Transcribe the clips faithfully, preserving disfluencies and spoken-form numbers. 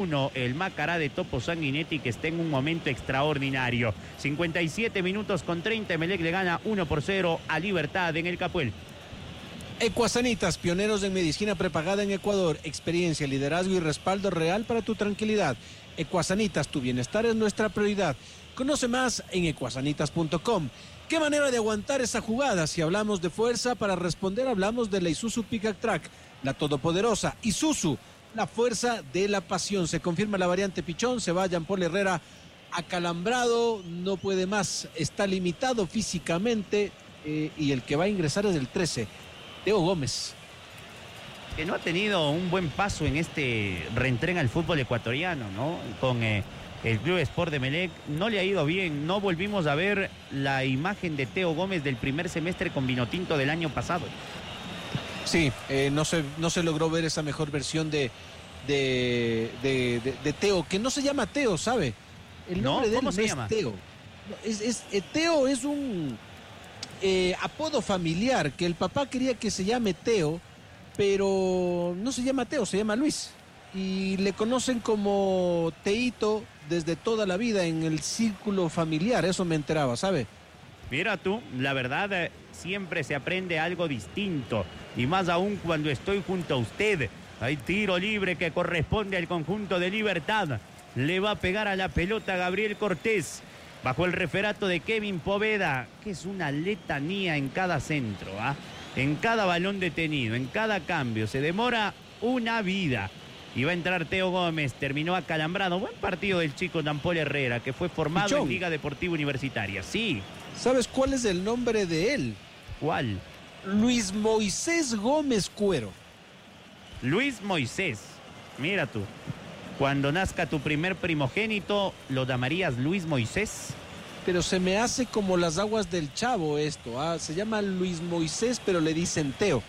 uno, el Macará de Topo Sanguinetti, que está en un momento extraordinario. cincuenta y siete minutos con treinta, Emelec le gana uno por cero a Libertad en el Capuel. Ecuasanitas, pioneros en medicina prepagada en Ecuador, experiencia, liderazgo y respaldo real para tu tranquilidad. Ecuasanitas, tu bienestar es nuestra prioridad. Conoce más en ecuasanitas punto com. ¿Qué manera de aguantar esa jugada? Si hablamos de fuerza, para responder hablamos de la Isuzu Pickup Track, la todopoderosa Isuzu, la fuerza de la pasión. Se confirma la variante Pichón, se va Jean Paul Herrera acalambrado, no puede más, está limitado físicamente eh, y el que va a ingresar es el trece, Teo Gómez. Que no ha tenido un buen paso en este reentrén al fútbol ecuatoriano, ¿no? Con eh, el Club Sport de Emelec no le ha ido bien, no volvimos a ver la imagen de Teo Gómez del primer semestre con Vinotinto del año pasado. Sí, eh, no, se, no se logró ver esa mejor versión de, de, de, de, de Teo, que no se llama Teo, ¿sabe? El nombre ¿No? de él ¿Cómo no se es llama? Teo. Es, es, eh, Teo es un eh, apodo familiar que el papá quería que se llame Teo, pero no se llama Teo, se llama Luis. Y le conocen como Teito desde toda la vida en el círculo familiar, eso me enteraba, ¿sabe? Mira tú, la verdad, eh, siempre se aprende algo distinto, y más aún cuando estoy junto a usted. Hay tiro libre que corresponde al conjunto de Libertad. Le va a pegar a la pelota Gabriel Cortés, bajo el referato de Kevin Poveda, que es una letanía en cada centro, ¿ah? En cada balón detenido, en cada cambio, se demora una vida. Y va a entrar Teo Gómez, terminó acalambrado. Buen partido del chico Jean Paul Herrera, que fue formado Pichón. en Liga Deportiva Universitaria. Sí. ¿Sabes cuál es el nombre de él? ¿Cuál? Luis Moisés Gómez Cuero. Luis Moisés. Mira tú. Cuando nazca tu primer primogénito, ¿lo llamarías Luis Moisés? Pero se me hace como las aguas del Chavo esto, ¿ah? Se llama Luis Moisés, pero le dicen Teo.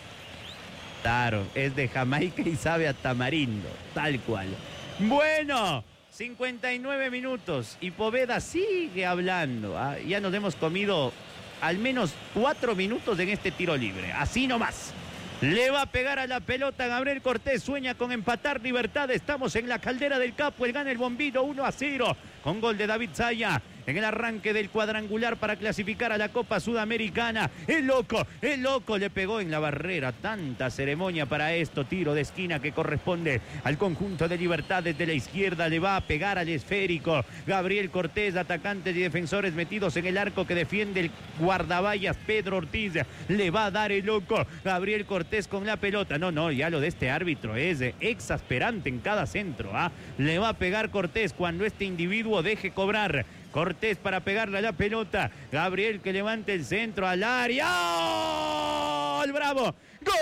Claro, es de Jamaica y sabe a tamarindo, tal cual. Bueno, cincuenta y nueve minutos y Poveda sigue hablando, ¿ah? Ya nos hemos comido al menos cuatro minutos en este tiro libre, así nomás. Le va a pegar a la pelota Gabriel Cortés, sueña con empatar Libertad. Estamos en la caldera del Capo, él gana el bombillo uno a cero con gol de David Zaya en el arranque del cuadrangular para clasificar a la Copa Sudamericana. El loco, el loco le pegó en la barrera. Tanta ceremonia para esto. Tiro de esquina que corresponde al conjunto de Libertad. Desde la izquierda le va a pegar al esférico Gabriel Cortés, atacantes y defensores metidos en el arco que defiende el guardaballas Pedro Ortiz. Le va a dar el loco Gabriel Cortés con la pelota. No, no, ya lo de este árbitro es exasperante en cada centro, ¿ah? Le va a pegar Cortés cuando este individuo deje cobrar. Cortés para pegarle a la pelota. Gabriel que levanta el centro al área. ¡Gol! ¡Bravo! ¡Gol!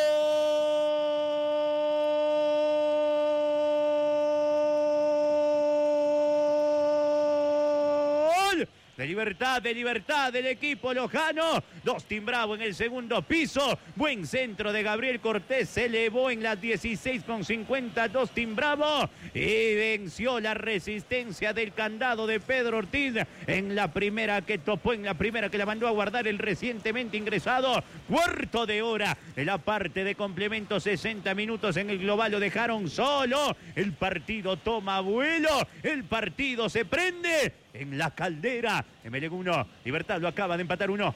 De Libertad, de Libertad del equipo lojano. Dostin Bravo en el segundo piso. Buen centro de Gabriel Cortés. Se elevó en las dieciséis con cincuenta Dostin Bravo. Y venció la resistencia del candado de Pedro Ortiz. En la primera que topó, en la primera que la mandó a guardar el recientemente ingresado. Cuarto de hora de la parte de complemento. sesenta minutos en el global. Lo dejaron solo. El partido toma vuelo. El partido se prende en la caldera. Emelec uno, Libertad lo acaba de empatar uno.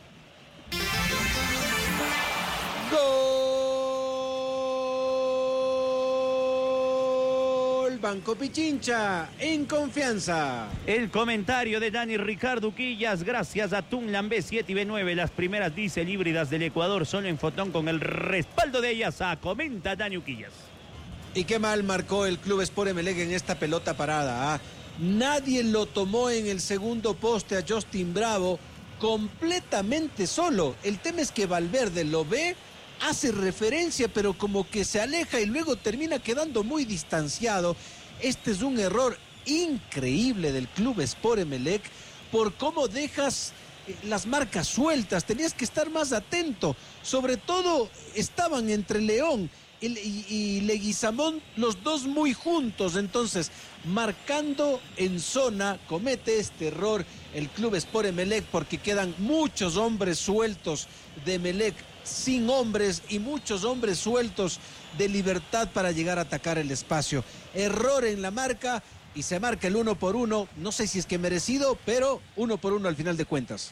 Gol Banco Pichincha, en confianza. El comentario de Dani Ricardo Quillas, gracias a Tunlan B siete y B nueve, las primeras diésel híbridas del Ecuador, solo en Fotón con el respaldo de ellas. A comenta Dani Quillas. Y qué mal marcó el Club Sport Emelec en esta pelota parada, ¿ah? Nadie lo tomó en el segundo poste a Justin Bravo, completamente solo. El tema es que Valverde lo ve, hace referencia, pero como que se aleja y luego termina quedando muy distanciado. Este es un error increíble del Club Sport Emelec por cómo dejas las marcas sueltas. Tenías que estar más atento. Sobre todo estaban entre León y, y, y Leguizamón, los dos muy juntos. Entonces, marcando en zona, comete este error el Club Sport Emelec porque quedan muchos hombres sueltos de Emelec sin hombres y muchos hombres sueltos de libertad para llegar a atacar el espacio. Error en la marca y se marca el uno por uno. No sé si es que merecido, pero uno por uno al final de cuentas.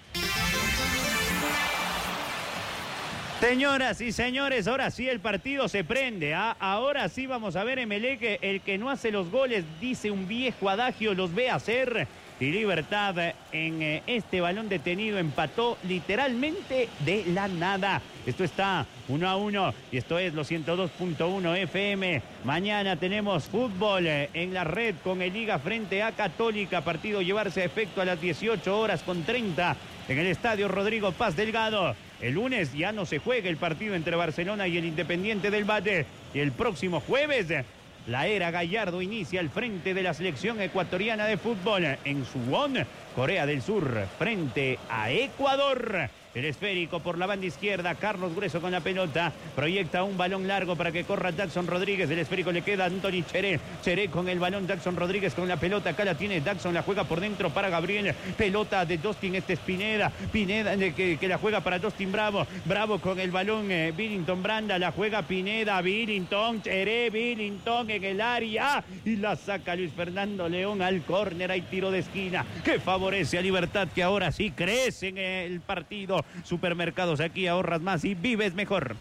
Señoras y señores, ahora sí el partido se prende. ¿ah? Ahora sí vamos a ver Emelec, el que no hace los goles, dice un viejo adagio, los ve hacer. Y Libertad en eh, este balón detenido empató literalmente de la nada. Esto está uno a uno y esto es los ciento dos punto uno F M. Mañana tenemos fútbol eh, en la red con el Liga frente a Católica. Partido llevarse a efecto a las dieciocho horas con treinta en el estadio Rodrigo Paz Delgado. El lunes ya no se juega el partido entre Barcelona y el Independiente del Valle. Y el próximo jueves la era Gallardo inicia al frente de la selección ecuatoriana de fútbol en Suwon, Corea del Sur, frente a Ecuador. El esférico por la banda izquierda, Carlos Grueso con la pelota, proyecta un balón largo para que corra Daxon Rodríguez, el esférico le queda a Anthony Cheré, Cheré con el balón, Daxon Rodríguez con la pelota, acá la tiene Daxon, la juega por dentro para Gabriel, pelota de Dustin, este es Pineda, Pineda que, que la juega para Dustin Bravo, Bravo con el balón, eh, Billington Branda, la juega Pineda, Billington, Cheré, Billington en el área, y la saca Luis Fernando León al córner, hay tiro de esquina, que favorece a Libertad, que ahora sí crece en el partido. Supermercados, aquí ahorras más y vives mejor.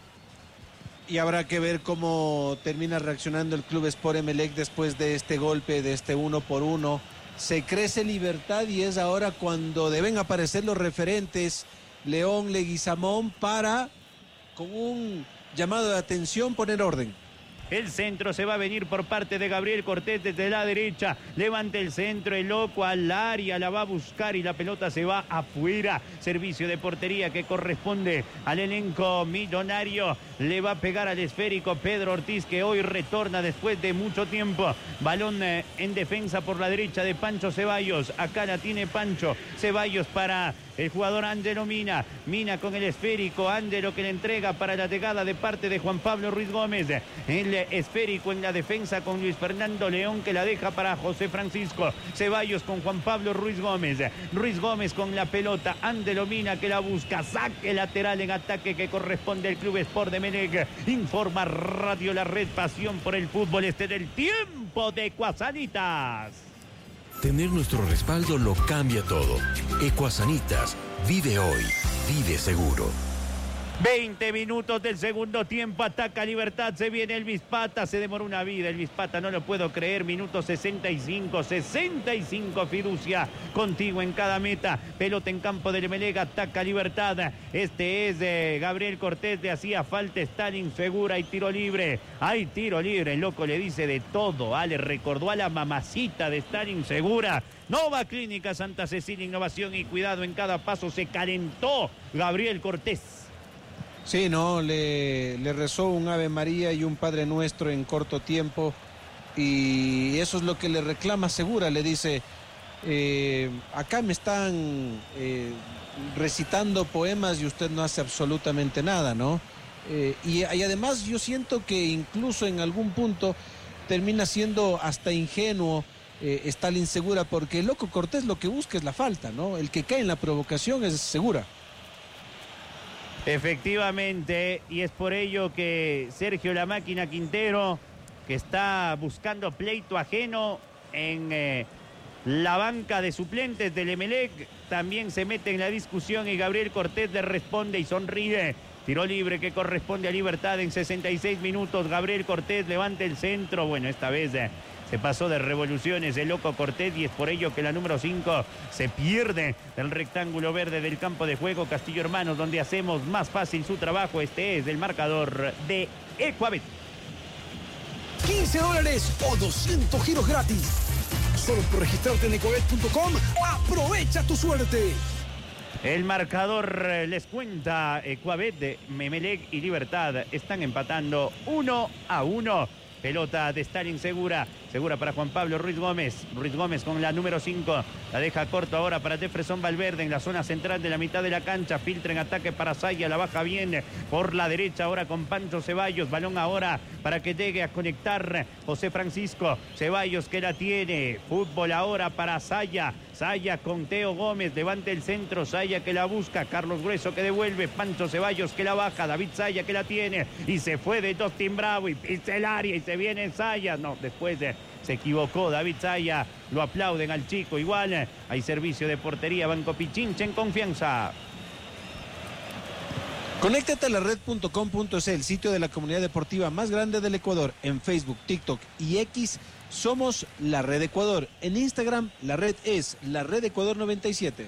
Y habrá que ver cómo termina reaccionando el Club Sport Emelec después de este golpe, de este uno por uno. Se crece Libertad y es ahora cuando deben aparecer los referentes León, Leguizamón, para, con un llamado de atención, poner orden. El centro se va a venir por parte de Gabriel Cortés desde la derecha. Levanta el centro, el loco al área, la va a buscar y la pelota se va afuera. Servicio de portería que corresponde al elenco millonario. Le va a pegar al esférico Pedro Ortiz, que hoy retorna después de mucho tiempo. Balón eh, en defensa por la derecha de Pancho Ceballos. Acá la tiene Pancho Ceballos para el jugador Ángelo Mina. Mina con el esférico. Ángelo que le entrega para la llegada de parte de Juan Pablo Ruiz Gómez. El esférico en la defensa con Luis Fernando León, que la deja para José Francisco. Ceballos con Juan Pablo Ruiz Gómez. Ruiz Gómez con la pelota. Ángelo Mina que la busca. Saque lateral en ataque que corresponde al Club Sport de Emelec. Informa Radio La Red, pasión por el fútbol. Este del tiempo de Ecuasanitas. Tener nuestro respaldo lo cambia todo. Ecuasanitas, vive hoy, vive seguro. veinte minutos del segundo tiempo, ataca Libertad, se viene el Vispata, se demoró una vida el Vispata, no lo puedo creer, minuto sesenta y cinco, sesenta y cinco, Fiducia, contigo en cada meta, pelota en campo del Emelec, ataca Libertad, este es eh, Gabriel Cortés, le hacía falta, Stalin Segura, y tiro libre, hay tiro libre, el loco le dice de todo, ah, le recordó a la mamacita de Stalin Segura. Nova Clínica Santa Cecilia, innovación y cuidado en cada paso, se calentó Gabriel Cortés. Sí, no, le, le rezó un Ave María y un Padre Nuestro en corto tiempo y eso es lo que le reclama Segura, le dice, eh, acá me están eh, recitando poemas y usted no hace absolutamente nada, ¿no? Eh, y, y además yo siento que incluso en algún punto termina siendo hasta ingenuo eh, Stalin Segura, porque el loco Cortés lo que busca es la falta, ¿no? El que cae en la provocación es Segura. Efectivamente, y es por ello que Sergio La Máquina Quintero, que está buscando pleito ajeno en eh, la banca de suplentes del Emelec, también se mete en la discusión y Gabriel Cortés le responde y sonríe. Tiro libre que corresponde a Libertad en sesenta y seis minutos. Gabriel Cortés levanta el centro. Bueno, esta vez eh, se pasó de revoluciones el loco Cortés y es por ello que la número cinco se pierde del rectángulo verde del campo de juego Castillo Hermanos, donde hacemos más fácil su trabajo. Este es el marcador de Ecuabet. quince dólares o doscientos giros gratis. Solo por registrarte en ecuabet punto com. ¡Aprovecha tu suerte! El marcador les cuenta Ecuabet, de Emelec y Libertad están empatando uno a uno. Pelota de Stalin Segura. Segura para Juan Pablo Ruiz Gómez. Ruiz Gómez con la número cinco. La deja corto ahora para Jefferson Valverde en la zona central de la mitad de la cancha. Filtra en ataque para Saya. La baja bien por la derecha ahora con Pancho Ceballos. Balón ahora para que llegue a conectar José Francisco. Ceballos que la tiene. Fútbol ahora para Saya. Saya con Teo Gómez, levanta el centro, Saya que la busca, Carlos Grueso que devuelve, Pancho Ceballos que la baja, David Saya que la tiene y se fue de Justin Bravo y pisa el área y se viene Saya. No, después de... Se equivocó David Saya, lo aplauden al chico. Igual hay servicio de portería, Banco Pichincha en confianza. Conéctate a la red punto com punto es, el sitio de la comunidad deportiva más grande del Ecuador. En Facebook, TikTok y X somos La Red Ecuador. En Instagram, la red es La Red Ecuador noventa y siete.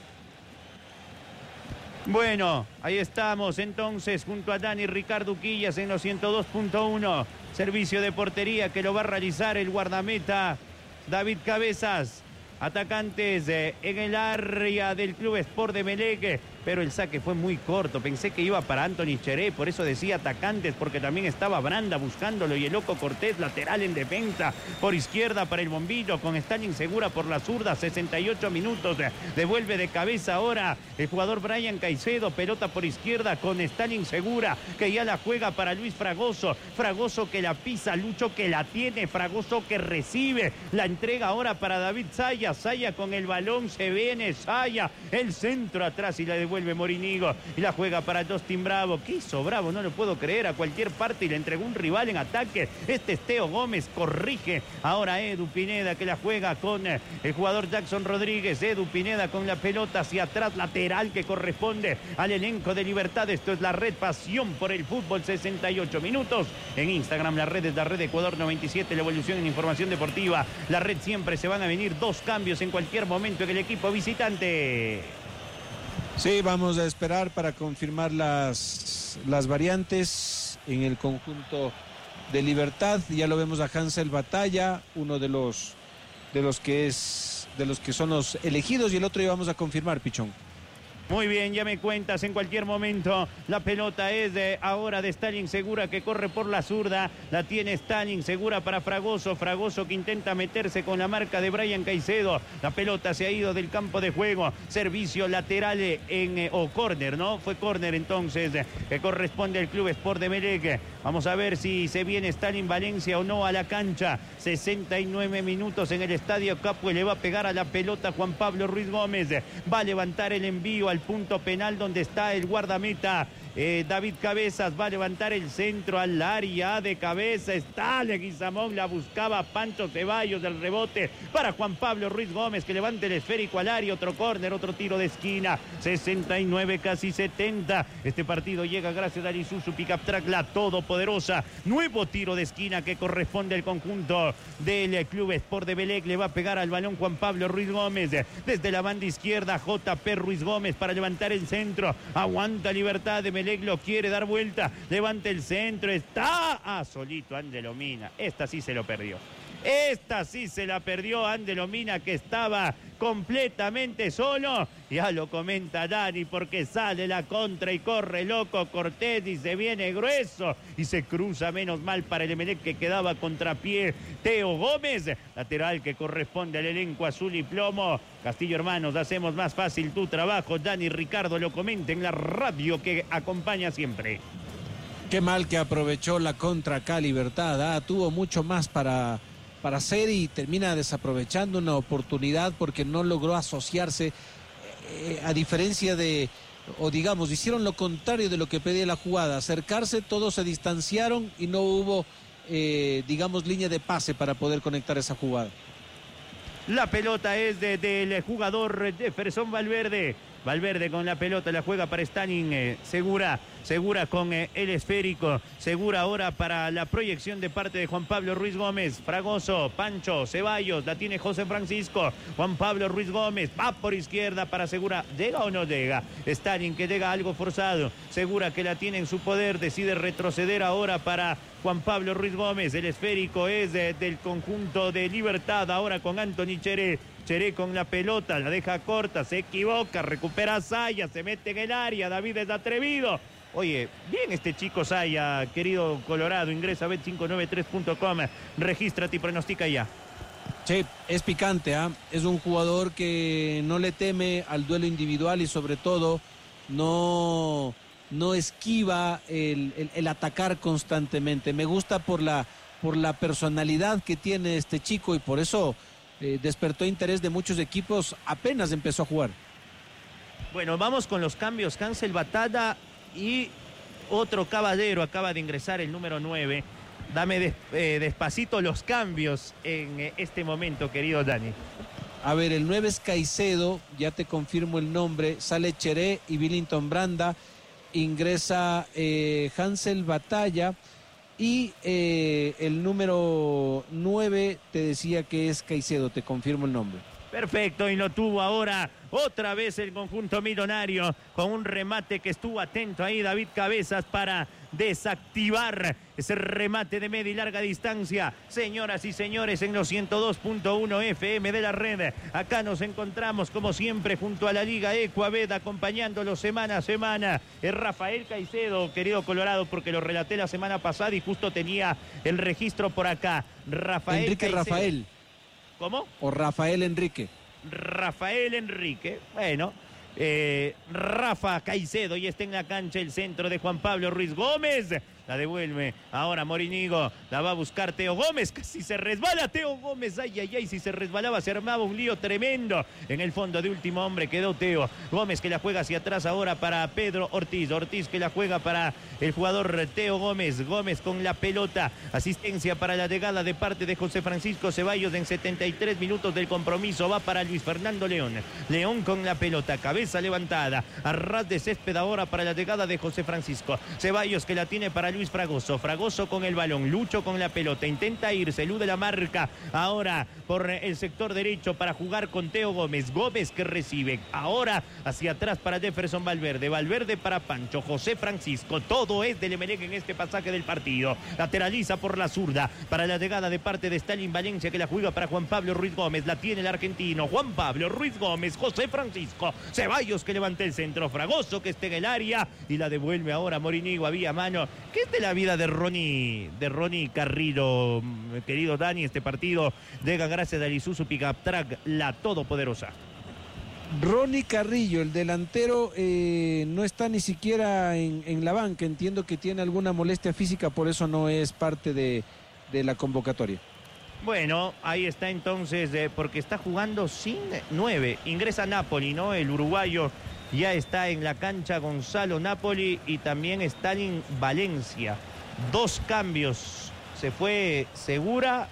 Bueno, ahí estamos entonces junto a Dani Ricardo Quillas en los ciento dos punto uno. Servicio de portería que lo va a realizar el guardameta David Cabezas. Atacantes eh, en el área del Club Sport de Emelec, pero el saque fue muy corto. Pensé que iba para Anthony Cheré, por eso decía atacantes, porque también estaba Branda buscándolo y el Loco Cortés, lateral en defensa, por izquierda para el Bombillo, con Stalin Segura por la zurda, sesenta y ocho minutos. Devuelve de cabeza ahora el jugador Brian Caicedo, pelota por izquierda con Stalin Segura, que ya la juega para Luis Fragoso. Fragoso que la pisa, Lucho que la tiene, Fragoso que recibe, la entrega ahora para David Saya. Saya con el balón, se viene Saya, el centro atrás y la devuelve Morinigo y la juega para Justin Bravo. ¿Qué hizo Bravo? No lo puedo creer, a cualquier parte y le entregó un rival en ataque. Este es Teo Gómez, corrige ahora Edu Pineda que la juega con el jugador Jackson Rodríguez. Edu Pineda con la pelota hacia atrás, lateral que corresponde al elenco de Libertad. Esto es la red, pasión por el fútbol, sesenta y ocho minutos. En Instagram la red es la red Ecuador noventa y siete, la evolución en información deportiva. La red siempre se van a venir dos cambios en cualquier momento en el equipo visitante. Sí, vamos a esperar para confirmar las, las variantes en el conjunto de Libertad. Ya lo vemos a Hansel Batalla, uno de los de los que es de los que son los elegidos, y el otro ya vamos a confirmar, Pichón. Muy bien, ya me cuentas en cualquier momento. La pelota es de ahora de Stalin Segura que corre por la zurda. La tiene Stalin Segura para Fragoso. Fragoso que intenta meterse con la marca de Brian Caicedo. La pelota se ha ido del campo de juego. Servicio lateral en eh, o córner, ¿no? Fue córner entonces eh, que corresponde al Club Sport de Emelec. Vamos a ver si se viene Stalin Valencia o no a la cancha. sesenta y nueve minutos en el Estadio Capue. Le va a pegar a la pelota Juan Pablo Ruiz Gómez. Va a levantar el envío al punto penal donde está el guardameta eh, David Cabezas. Va a levantar el centro al área de cabeza. Está Leguizamón, la buscaba Pancho Ceballos del rebote para Juan Pablo Ruiz Gómez que levante el esférico al área. Otro córner, otro tiro de esquina. sesenta y nueve, casi setenta. Este partido llega gracias a Isuzu Pickup Track, la todopoderosa. Nuevo tiro de esquina que corresponde al conjunto del Club Sport de Emelec. Le va a pegar al balón Juan Pablo Ruiz Gómez. Desde la banda izquierda, J P Ruiz Gómez para levantar el centro. Aguanta Libertad de Emelec, lo quiere dar vuelta. Levanta el centro, está ah, solito Ángelo Mina. Esta sí se lo perdió. Esta sí se la perdió Ángelo Mina, que estaba completamente solo. Ya lo comenta Dani, porque sale la contra y corre Loco Cortés y se viene grueso y se cruza, menos mal para el Emelec que quedaba contrapié Teo Gómez, lateral que corresponde al elenco azul y plomo. Castillo Hermanos, hacemos más fácil tu trabajo. Dani Ricardo lo comenta en la radio que acompaña siempre. Qué mal que aprovechó la contra acá Libertad, ¿ah? Tuvo mucho más para, para hacer y termina desaprovechando una oportunidad porque no logró asociarse, eh, a diferencia de, o digamos, hicieron lo contrario de lo que pedía la jugada, acercarse, todos se distanciaron y no hubo, eh, digamos, línea de pase para poder conectar esa jugada. La pelota es de, del jugador Jefferson Valverde. Valverde con la pelota, la juega para Stalin eh, Segura. Segura con eh, el esférico. Segura ahora para la proyección de parte de Juan Pablo Ruiz Gómez. Fragoso, Pancho, Ceballos, la tiene José Francisco. Juan Pablo Ruiz Gómez va por izquierda para Segura. ¿Llega o no llega? Stalin que llega algo forzado. Segura que la tiene en su poder. Decide retroceder ahora para Juan Pablo Ruiz Gómez. El esférico es eh, del conjunto de Libertad. Ahora con Anthony Cheré. Cheré con la pelota, la deja corta, se equivoca, recupera a Saya, se mete en el área, David es atrevido. Oye, bien este chico Saya, querido Colorado, ingresa a bet cinco nueve tres punto com, regístrate y pronostica ya. Sí, es picante, ¿eh? Es un jugador que no le teme al duelo individual y sobre todo no, no esquiva el, el, el atacar constantemente. Me gusta por la, por la personalidad que tiene este chico y por eso eh, despertó interés de muchos equipos apenas empezó a jugar. Bueno, vamos con los cambios. Hansel Batalla y otro caballero acaba de ingresar, el número nueve. Dame des, eh, despacito los cambios en eh, este momento, querido Dani. A ver, el nueve es Caicedo, ya te confirmo el nombre, sale Cheré y Billington Branda, ingresa eh, Hansel Batalla y eh, el número nueve te decía que es Caicedo, te confirmo el nombre. Perfecto, y lo tuvo ahora otra vez el conjunto millonario con un remate que estuvo atento ahí David Cabezas para desactivar ese remate de media y larga distancia. Señoras y señores, en los ciento dos punto uno F M de la red, acá nos encontramos como siempre junto a la Liga Ecuaved, acompañándolo semana a semana. Es Rafael Caicedo, querido Colorado, porque lo relaté la semana pasada y justo tenía el registro por acá. Rafael Enrique Caicedo. Rafael. ¿Cómo? O Rafael Enrique. Rafael Enrique, bueno, eh, Rafa Caicedo, y está en la cancha el centro de Juan Pablo Ruiz Gómez. La devuelve ahora Morinigo, la va a buscar Teo Gómez, casi se resbala Teo Gómez, ay, ay, ay, si se resbalaba se armaba un lío tremendo. En el fondo de último hombre quedó Teo Gómez, que la juega hacia atrás ahora para Pedro Ortiz, Ortiz que la juega para el jugador Teo Gómez, Gómez con la pelota, asistencia para la llegada de parte de José Francisco Ceballos en setenta y tres minutos del compromiso, va para Luis Fernando León, León con la pelota, cabeza levantada, a ras de césped ahora para la llegada de José Francisco Ceballos, que la tiene para Luis Fragoso, Fragoso con el balón, Lucho con la pelota, intenta irse, elude la marca, ahora por el sector derecho para jugar con Teo Gómez, Gómez que recibe, ahora hacia atrás para Jefferson Valverde, Valverde para Pancho, José Francisco, todo es del Emelec en este pasaje del partido, lateraliza por la zurda, para la llegada de parte de Stalin Valencia, que la juega para Juan Pablo Ruiz Gómez, la tiene el argentino, Juan Pablo Ruiz Gómez, José Francisco Ceballos que levanta el centro, Fragoso que está en el área y la devuelve ahora Morinigo, había mano. ¿Qué es de la vida de Ronnie, de Ronnie Carrillo, querido Dani? Este partido llega gracias al Isuzu Pickup Truck, la todopoderosa. Ronnie Carrillo, el delantero, eh, no está ni siquiera en, en la banca. Entiendo que tiene alguna molestia física, por eso no es parte de, de la convocatoria. Bueno, ahí está entonces, eh, porque está jugando sin nueve. Ingresa Napoli, ¿no? El uruguayo ya está en la cancha, Gonzalo Napoli y también Stalin Valencia. Dos cambios. Se fue Segura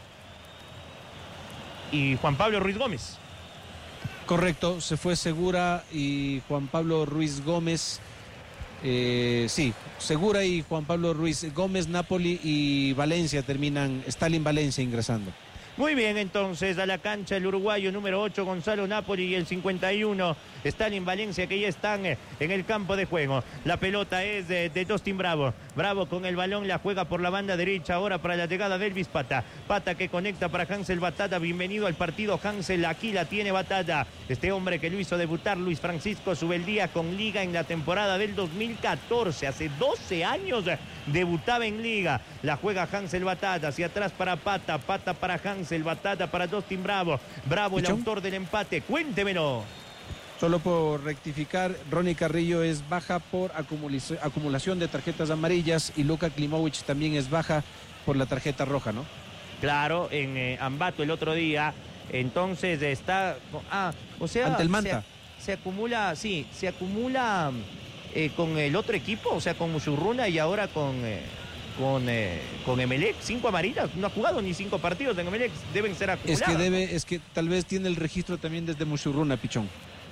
y Juan Pablo Ruiz Gómez. Correcto, se fue Segura y Juan Pablo Ruiz Gómez. Eh, sí, Segura y Juan Pablo Ruiz Gómez, Napoli y Valencia terminan, Stalin Valencia ingresando. Muy bien, entonces a la cancha el uruguayo número ocho, Gonzalo Napoli, y el cincuenta y uno, Stalin Valencia, que ya están en el campo de juego. La pelota es de, de Justin Bravo. Bravo con el balón, la juega por la banda derecha ahora para la llegada de Elvis Pata. Pata que conecta para Hansel Batalla. Bienvenido al partido, Hansel. Aquí la tiene Batalla. Este hombre que lo hizo debutar, Luis Francisco Subeldía, con Liga en la temporada del dos mil catorce. Hace doce años debutaba en Liga. La juega Hansel Batalla. Hacia atrás para Pata. Pata para Hansel. El Batata para Justin Bravo. Bravo, el autor del empate. Cuéntemelo. Solo por rectificar, Ronnie Carrillo es baja por acumulación de tarjetas amarillas y Luka Klimovic también es baja por la tarjeta roja, ¿no? Claro, en eh, Ambato el otro día. Entonces está... Ah, o sea... Ante el Manta. Se, se acumula, sí, se acumula eh, con el otro equipo, o sea, con Musurruna y ahora con... Eh, con, eh, con Emelec, cinco amarillas, no ha jugado ni cinco partidos en Emelec, deben ser acumuladas. Es que debe, es que tal vez tiene el registro también desde Musurruna, Pichón.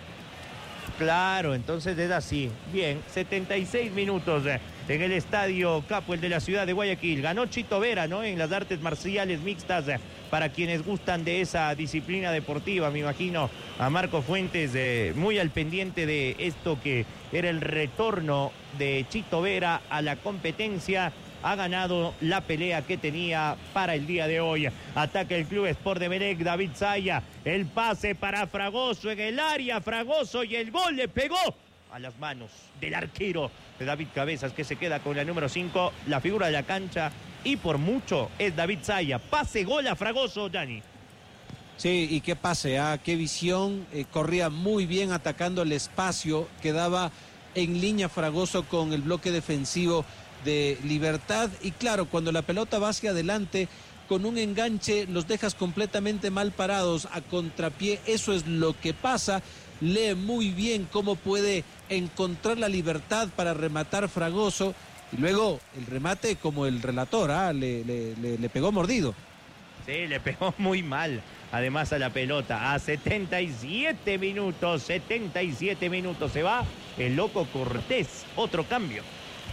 Claro, entonces es así. Bien, setenta y seis minutos eh, en el estadio Capo, el de la ciudad de Guayaquil. Ganó Chito Vera, ¿no? En las artes marciales mixtas, eh, para quienes gustan de esa disciplina deportiva. Me imagino a Marco Fuentes eh, muy al pendiente de esto que era el retorno de Chito Vera a la competencia. Ha ganado la pelea que tenía para el día de hoy. Ataca el Club Sport de Emelec, David Zaya. El pase para Fragoso en el área. Fragoso y el gol le pegó a las manos del arquero de David Cabezas, que se queda con la número cinco, la figura de la cancha. Y por mucho es David Zaya. Pase, gol a Fragoso, Dani. Sí, y qué pase, ¿ah? Qué visión. Eh, corría muy bien atacando el espacio. Quedaba en línea Fragoso con el bloque defensivo de Libertad, y claro, cuando la pelota va hacia adelante con un enganche los dejas completamente mal parados a contrapié. Eso es lo que pasa. Lee muy bien cómo puede encontrar la libertad para rematar Fragoso. Y luego el remate como el relator, ¿ah? le, le, le, le pegó mordido. Sí, le pegó muy mal, además a la pelota. A setenta y siete minutos, setenta y siete minutos se va el Loco Cortés. Otro cambio.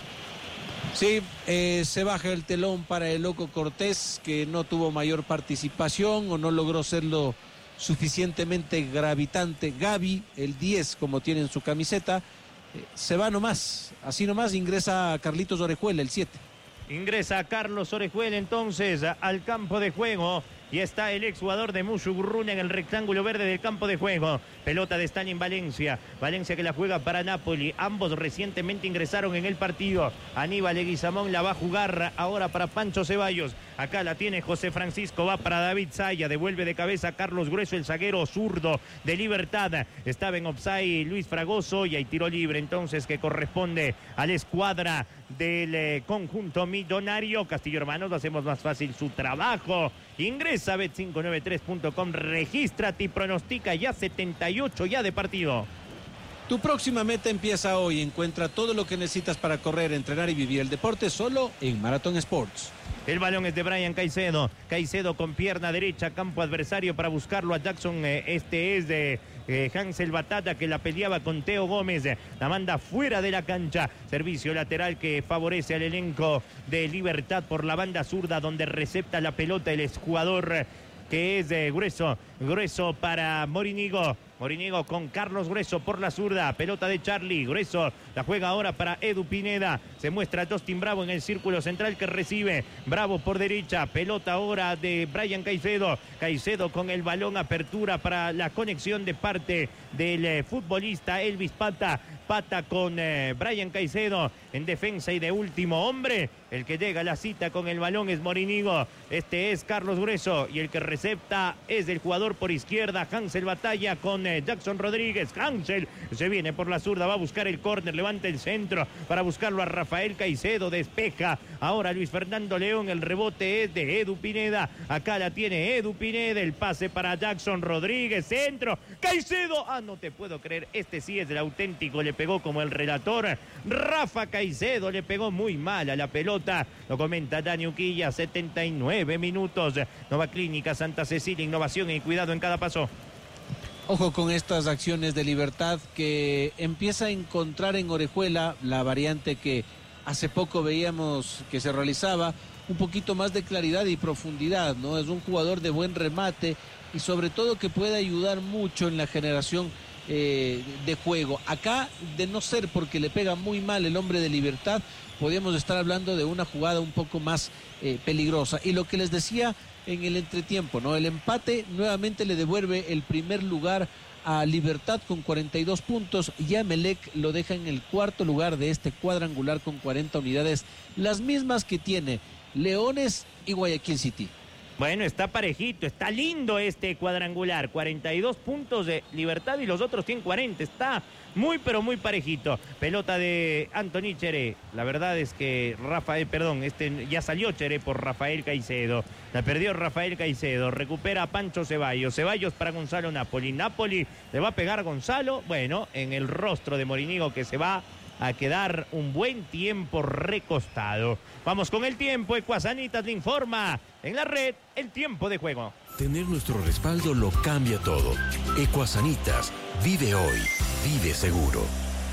Sí, eh, se baja el telón para el Loco Cortés, que no tuvo mayor participación o no logró serlo suficientemente gravitante. Gaby, el diez, como tiene en su camiseta, eh, se va nomás. Así nomás ingresa Carlitos Orejuela, el siete. Ingresa Carlos Orejuela entonces al campo de juego. Y está el exjugador de Mushugurruna en el rectángulo verde del campo de juego. Pelota de Stalin Valencia. Valencia que la juega para Napoli. Ambos recientemente ingresaron en el partido. Aníbal Leguizamón la va a jugar ahora para Pancho Ceballos. Acá la tiene José Francisco. Va para David Zaya. Devuelve de cabeza Carlos Grueso, el zaguero zurdo de Libertad. Estaba en offside Luis Fragoso y hay tiro libre entonces que corresponde a la escuadra del eh, conjunto millonario. Castillo Hermanos, lo hacemos más fácil su trabajo. Ingresa a bet cinco nueve tres punto com, regístrate y pronostica ya setenta y ocho ya de partido. Tu próxima meta empieza hoy. Encuentra todo lo que necesitas para correr, entrenar y vivir el deporte solo en Marathon Sports. El balón es de Brian Caicedo. Caicedo con pierna derecha, campo adversario para buscarlo a Jackson. Este es de eh, Hansel Batata, que la peleaba con Teo Gómez. La manda fuera de la cancha. Servicio lateral que favorece al elenco de Libertad por la banda zurda, donde recepta la pelota el exjugador que es de Grueso. Grueso para Morinigo. Morinigo con Carlos Grueso por la zurda. Pelota de Charlie. Grueso la juega ahora para Edu Pineda. Se muestra Justin Bravo en el círculo central que recibe. Bravo por derecha. Pelota ahora de Brian Caicedo. Caicedo con el balón. Apertura para la conexión de parte del eh, futbolista Elvis Pata. Pata con eh, Brian Caicedo en defensa y de último hombre. El que llega a la cita con el balón es Morinigo. Este es Carlos Grueso. Y el que recepta es el jugador por izquierda, Hansel Batalla con eh, Jackson Rodríguez. Hansel se viene por la zurda, va a buscar el córner, levanta el centro para buscarlo a Rafael Caicedo, despeja. Ahora Luis Fernando León, el rebote es de Edu Pineda. Acá la tiene Edu Pineda, el pase para Jackson Rodríguez, centro. Caicedo, ah, no te puedo creer, este sí es el auténtico, le pegó como el relator. Rafa Caicedo le pegó muy mal a la pelota. Lo comenta Dani Uquilla, setenta y nueve minutos. Nova Clínica Santa Cecilia, innovación y cuidado en cada paso. Ojo con estas acciones de Libertad, que empieza a encontrar en Orejuela la variante que hace poco veíamos que se realizaba, un poquito más de claridad y profundidad, ¿no? Es un jugador de buen remate y sobre todo que puede ayudar mucho en la generación eh, de juego. Acá, de no ser porque le pega muy mal el hombre de Libertad, podríamos estar hablando de una jugada un poco más eh, peligrosa. Y lo que les decía en el entretiempo, ¿no? El empate nuevamente le devuelve el primer lugar a Libertad con cuarenta y dos puntos. Y Emelec lo deja en el cuarto lugar de este cuadrangular con cuarenta unidades, las mismas que tiene Leones y Guayaquil City. Bueno, está parejito, está lindo este cuadrangular. cuarenta y dos puntos de Libertad y los otros tienen cuarenta. Está muy, pero muy parejito. Pelota de Anthony Cheré. La verdad es que Rafael, perdón, este ya salió Cheré por Rafael Caicedo. La perdió Rafael Caicedo. Recupera a Pancho Ceballos. Ceballos para Gonzalo Napoli. Napoli le va a pegar a Gonzalo. Bueno, en el rostro de Morinigo, que se va a quedar un buen tiempo recostado. Vamos con el tiempo. Ecuasanitas le informa en la red el tiempo de juego. Tener nuestro respaldo lo cambia todo. Ecuasanitas, vive hoy, vive seguro.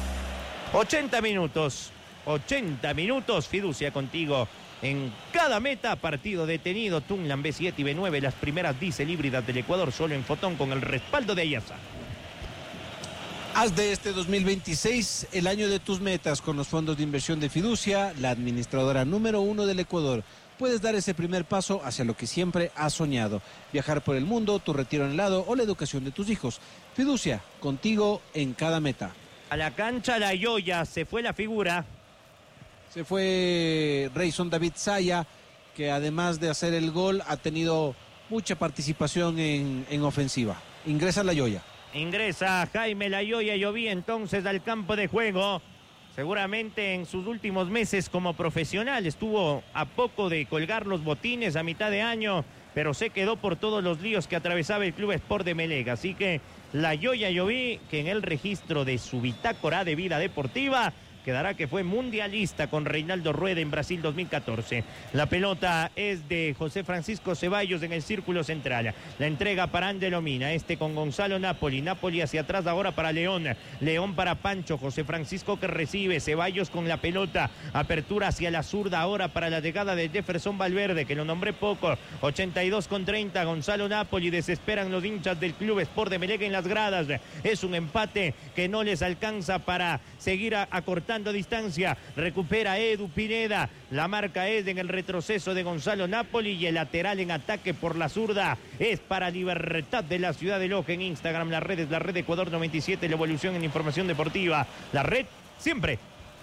ochenta minutos, ochenta minutos, fiducia contigo en cada meta. Partido detenido, Tunlan B siete y B nueve, las primeras diésel híbridas del Ecuador, solo en Fotón con el respaldo de Ayasa. Haz de este dos mil veintiséis el año de tus metas con los fondos de inversión de Fiducia, la administradora número uno del Ecuador. Puedes dar ese primer paso hacia lo que siempre has soñado. Viajar por el mundo, tu retiro en helado o la educación de tus hijos. Fiducia, contigo en cada meta. A la cancha La Yoya, se fue la figura. Se fue Rayson David Zaya, que además de hacer el gol ha tenido mucha participación en, en ofensiva. Ingresa La Yoya. Ingresa Jaime La Yoya, Lloví entonces al campo de juego. Seguramente en sus últimos meses como profesional estuvo a poco de colgar los botines a mitad de año, pero se quedó por todos los líos que atravesaba el Club Sport de Emelec. Así que la Yoya Lloví, que en el registro de su bitácora de vida deportiva quedará que fue mundialista con Reinaldo Rueda en Brasil dos mil catorce. La pelota es de José Francisco Ceballos en el círculo central. La entrega para Ángelo Mina, este con Gonzalo Napoli. Napoli hacia atrás ahora para León. León para Pancho. José Francisco que recibe. Ceballos con la pelota. Apertura hacia la zurda ahora para la llegada de Jefferson Valverde, que lo nombré poco. ochenta y dos con treinta. Gonzalo Napoli. Desesperan los hinchas del Club Sport de Emelec en las gradas. Es un empate que no les alcanza para seguir acortando distancia. Recupera Edu Pineda. La marca es en el retroceso de Gonzalo Napoli y el lateral en ataque por la zurda es para Libertad de la Ciudad de Loja. En Instagram, las redes, la red Ecuador noventa y siete, la evolución en información deportiva. La red siempre.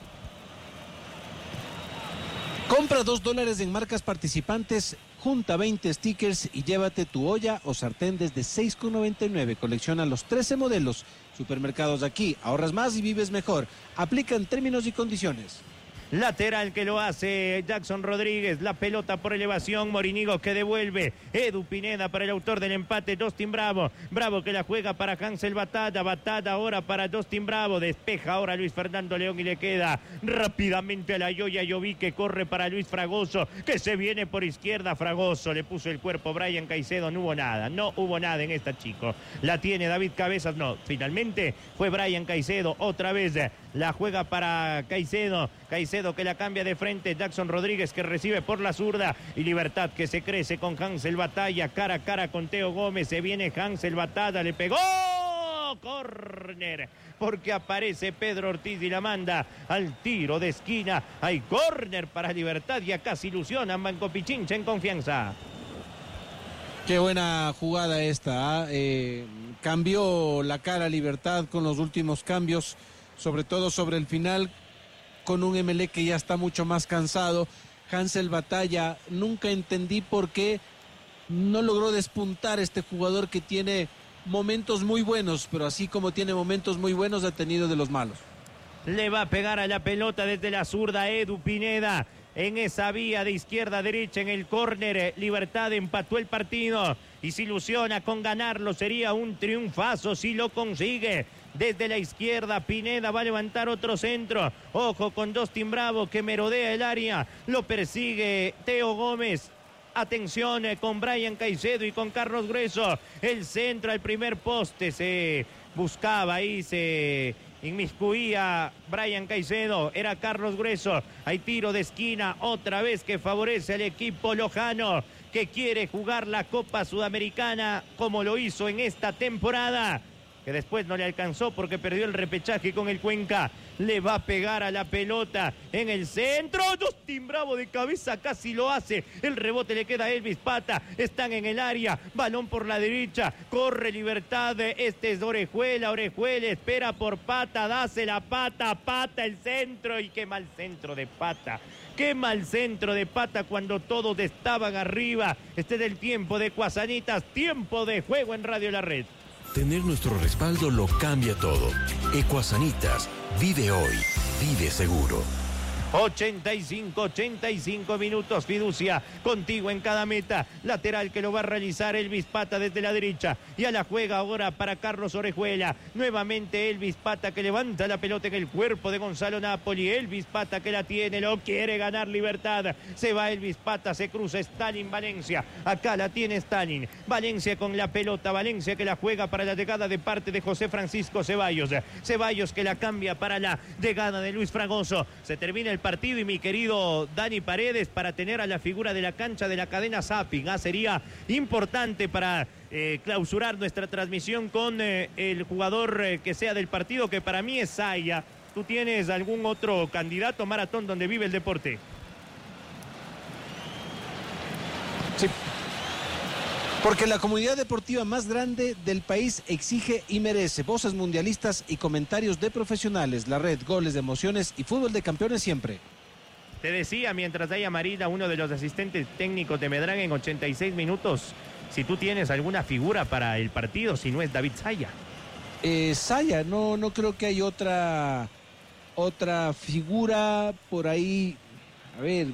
Compra dos dólares en marcas participantes, junta veinte stickers y llévate tu olla o sartén desde seis con noventa y nueve. Colecciona los trece modelos. Supermercados Aquí, ahorras más y vives mejor. Aplican términos y condiciones. Lateral que lo hace Jackson Rodríguez. La pelota por elevación. Morinigo que devuelve. Edu Pineda para el autor del empate. Justin Bravo. Bravo que la juega para Hansel Batalla. Batalla ahora para Justin Bravo. Despeja ahora Luis Fernando León y le queda rápidamente a la Yoya Lloví, que corre para Luis Fragoso, que se viene por izquierda. Fragoso le puso el cuerpo Brian Caicedo. No hubo nada. No hubo nada en esta, chico. La tiene David Cabezas. No, finalmente fue Brian Caicedo. Otra vez la juega para Caicedo. Caicedo que la cambia de frente. Jackson Rodríguez que recibe por la zurda. Y Libertad que se crece con Hansel Batalla. Cara a cara con Teo Gómez. Se viene Hansel Batalla. Le pegó. Córner. Porque aparece Pedro Ortiz y la manda al tiro de esquina. Hay córner para Libertad. Y acá se ilusionan Banco Pichincha en confianza. Qué buena jugada esta. ¿eh? Eh, cambió la cara Libertad con los últimos cambios. Sobre todo sobre el final, con un Emelec que ya está mucho más cansado. Hansel Batalla, nunca entendí por qué no logró despuntar este jugador que tiene momentos muy buenos, pero así como tiene momentos muy buenos, ha tenido de los malos. Le va a pegar a la pelota desde la zurda Edu Pineda. En esa vía de izquierda a derecha en el córner, Libertad empató el partido y se ilusiona con ganarlo. Sería un triunfazo si lo consigue. Desde la izquierda, Pineda va a levantar otro centro. Ojo con Justin Bravo que merodea el área. Lo persigue Teo Gómez. Atención eh, con Brian Caicedo y con Carlos Grueso. El centro al primer poste. Se buscaba ahí, se inmiscuía Brian Caicedo. Era Carlos Grueso. Hay tiro de esquina otra vez que favorece al equipo lojano, que quiere jugar la Copa Sudamericana como lo hizo en esta temporada, que después no le alcanzó porque perdió el repechaje con el Cuenca. Le va a pegar a la pelota en el centro. Justin Bravo de cabeza casi lo hace. El rebote le queda a Elvis Pata. Están en el área. Balón por la derecha. Corre Libertad. Este es Orejuela. Orejuela espera por Pata. Dase la Pata. Pata el centro. Y qué mal centro de Pata. Qué mal centro de Pata cuando todos estaban arriba. Este es el tiempo de Cuasanitas. Tiempo de juego en Radio La Red. Tener nuestro respaldo lo cambia todo. Ecuasanitas, vive hoy, vive seguro. ochenta y cinco, ochenta y cinco minutos, Fiducia, contigo en cada meta. Lateral que lo va a realizar Elvis Pata desde la derecha. Y a la juega ahora para Carlos Orejuela. Nuevamente Elvis Pata que levanta la pelota en el cuerpo de Gonzalo Napoli. Elvis Pata que la tiene, lo quiere ganar Libertad. Se va Elvis Pata, se cruza Stalin Valencia. Acá la tiene Stalin. Valencia con la pelota. Valencia que la juega para la llegada de parte de José Francisco Ceballos. Ceballos que la cambia para la llegada de Luis Fragoso. Se termina el partido y mi querido Dani Paredes, para tener a la figura de la cancha de la cadena Zapping. ¿ah? Sería importante para eh, clausurar nuestra transmisión con eh, el jugador eh, que sea del partido, que para mí es Saya. ¿Tú tienes algún otro candidato, Maratón, donde vive el deporte? Sí. Porque la comunidad deportiva más grande del país exige y merece voces mundialistas y comentarios de profesionales. La red, goles de emociones y fútbol de campeones siempre. Te decía, mientras haya Marina, uno de los asistentes técnicos de Medrán en ochenta y seis minutos, si tú tienes alguna figura para el partido, si no es David Saya. Eh, Saya, no, no creo que hay otra otra figura por ahí, a ver,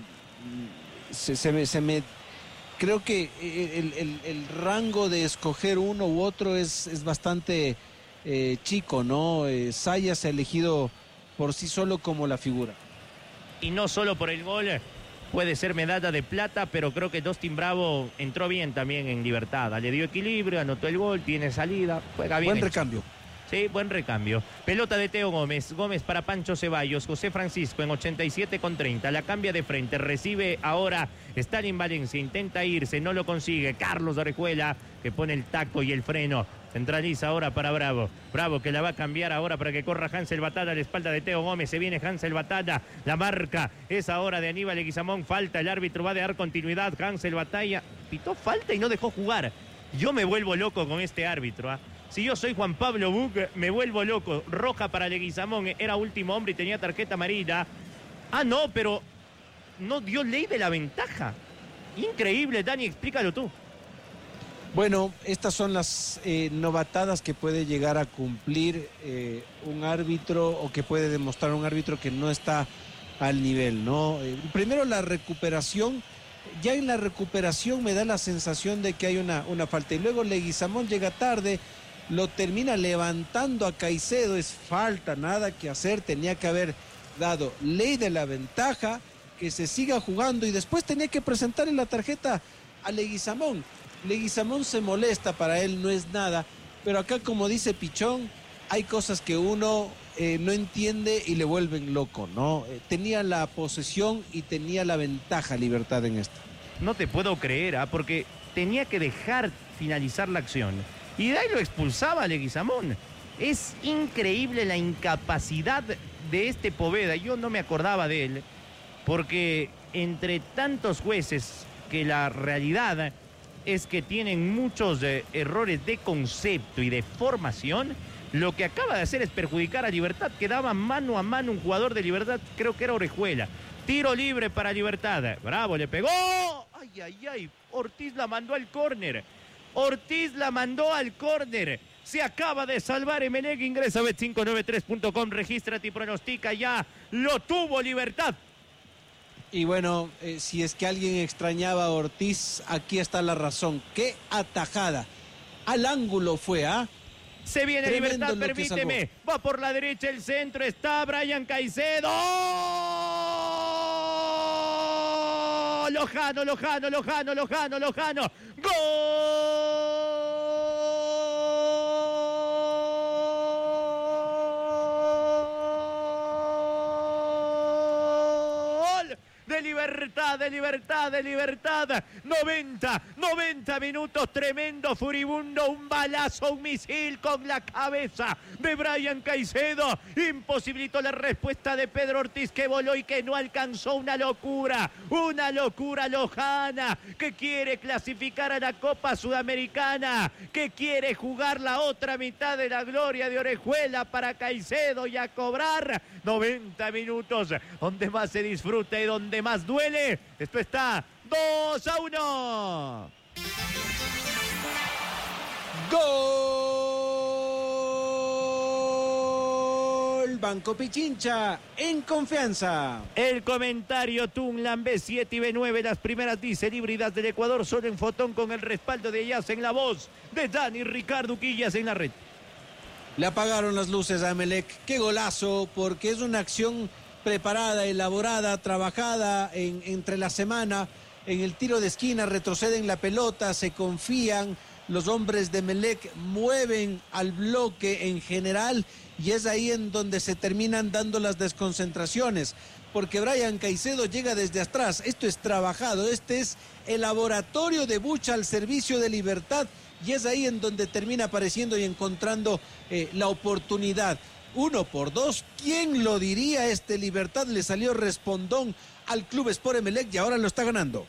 se, se, me, se me... Creo que el, el, el rango de escoger uno u otro es, es bastante eh, chico, ¿no? Eh, Zayas se ha elegido por sí solo como la figura. Y no solo por el gol, puede ser medalla de plata, pero creo que Justin Bravo entró bien también en Libertad. Le dio equilibrio, anotó el gol, tiene salida, juega bien. Buen recambio. Sí, buen recambio. Pelota de Teo Gómez. Gómez para Pancho Ceballos. José Francisco en ochenta y siete con treinta. La cambia de frente. Recibe ahora Stalin Valencia. Intenta irse. No lo consigue. Carlos Orejuela que pone el taco y el freno. Centraliza ahora para Bravo. Bravo que la va a cambiar ahora para que corra Hansel Batalla a la espalda de Teo Gómez. Se viene Hansel Batalla. La marca es ahora de Aníbal Leguizamón. Falta. El árbitro va a dar continuidad. Hansel Batalla pitó falta y no dejó jugar. Yo me vuelvo loco con este árbitro, ¿ah? ¿eh? Si yo soy Juan Pablo Buc, me vuelvo loco. Roja para Leguizamón, era último hombre y tenía tarjeta amarilla. Ah, no, pero no dio ley de la ventaja. Increíble, Dani, explícalo tú. Bueno, estas son las eh, novatadas que puede llegar a cumplir eh, un árbitro o que puede demostrar un árbitro que no está al nivel, ¿no? Eh, primero la recuperación. Ya en la recuperación me da la sensación de que hay una, una falta. Y luego Leguizamón llega tarde, lo termina levantando a Caicedo. Es falta, nada que hacer. Tenía que haber dado ley de la ventaja, que se siga jugando. Y después tenía que presentarle la tarjeta a Leguizamón. Leguizamón se molesta, para él no es nada. Pero acá, como dice Pichón, hay cosas que uno eh, no entiende y le vuelven loco, ¿no? Eh, tenía la posesión y tenía la ventaja Libertad en esto. No te puedo creer, ¿ah? Porque tenía que dejar finalizar la acción. Y de ahí lo expulsaba Leguizamón. Es increíble la incapacidad de este Poveda. Yo no me acordaba de él, porque entre tantos jueces que la realidad es que tienen muchos eh, errores de concepto y de formación, lo que acaba de hacer es perjudicar a Libertad. Quedaba mano a mano un jugador de Libertad, creo que era Orejuela. Tiro libre para Libertad. Bravo, le pegó. Ay, ay, ay. Ortiz la mandó al córner. Ortiz la mandó al córner. Se acaba de salvar Emelec. Ingresa a bet cinco noventa y tres punto com. Regístrate y pronostica ya. Lo tuvo Libertad. Y bueno, eh, si es que alguien extrañaba a Ortiz, aquí está la razón. ¡Qué atajada! Al ángulo fue, ¿ah? ¿eh? Se viene Tremendo Libertad, permíteme. Va por la derecha el centro. Está Brian Caicedo. Lojano, Lojano, Lojano, Lojano, Lojano. ¡Gol! De Libertad, de Libertad, de Libertad. noventa, noventa minutos, tremendo, furibundo, un balazo, un misil con la cabeza de Brian Caicedo. Imposibilitó la respuesta de Pedro Ortiz, que voló y que no alcanzó. Una locura, una locura lojana, que quiere clasificar a la Copa Sudamericana, que quiere jugar la otra mitad de la gloria de Orejuela para Caicedo y a cobrar. noventa minutos, donde más se disfruta y donde más duele. Esto está dos a uno. Gol Banco Pichincha en confianza. El comentario Tunlan B siete y B nueve, las primeras diésel híbridas del Ecuador, solo en Fotón, con el respaldo de Yas, en la voz de Dani Ricardo Quillas en la red. Le apagaron las luces a Emelec. Qué golazo, porque es una acción preparada, elaborada, trabajada en, entre la semana. En el tiro de esquina retroceden la pelota, se confían. Los hombres de Emelec mueven al bloque en general y es ahí en donde se terminan dando las desconcentraciones, porque Brian Caicedo llega desde atrás. Esto es trabajado, este es el laboratorio de Bucha al servicio de Libertad y es ahí en donde termina apareciendo y encontrando eh, la oportunidad. Uno por dos, ¿quién lo diría? Este Libertad le salió respondón al Club Sport Emelec y ahora lo está ganando.